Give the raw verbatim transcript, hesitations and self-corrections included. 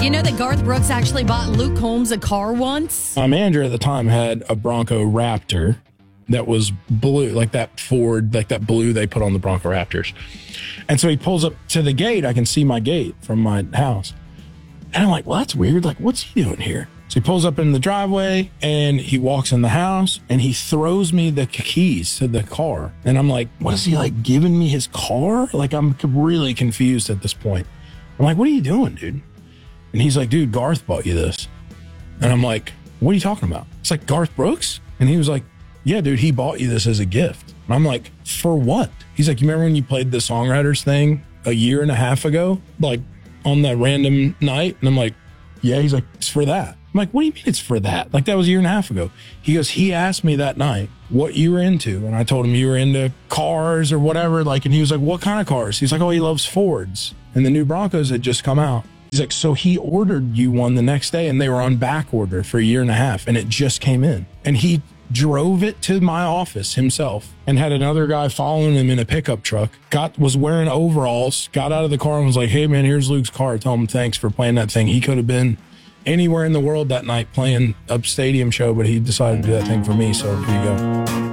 you know that Garth Brooks actually bought Luke Combs a car once? My manager at the time had a Bronco Raptor that was blue, like that Ford, like that blue they put on the Bronco Raptors. And so he pulls up to the gate. I can see my gate from my house. And I'm like, well, that's weird. Like, what's he doing here? So he pulls up in the driveway and he walks in the house and he throws me the keys to the car. And I'm like, what is he like giving me his car? Like, I'm really confused at this point. I'm like, what are you doing, dude? And he's like, dude, Garth bought you this. And I'm like, what are you talking about? It's like Garth Brooks? And he was like, yeah, dude, he bought you this as a gift. And I'm like, for what? He's like, you remember when you played the songwriters thing a year and a half ago? Like on that random night? And I'm like, yeah. He's like, it's for that. I'm like, what do you mean it's for that? Like that was a year and a half ago. He goes, he asked me that night what you were into. And I told him you were into cars or whatever. Like, and he was like, what kind of cars? He's like, oh, he loves Fords. And the new Broncos had just come out. He's like, so he ordered you one the next day and they were on back order for a year and a half and it just came in. And he drove it to my office himself and had another guy following him in a pickup truck, got, was wearing overalls, got out of the car and was like, hey man, here's Luke's car. Tell him thanks for playing that thing. He could have been anywhere in the world that night playing a stadium show, but he decided to do that thing for me. So here you go.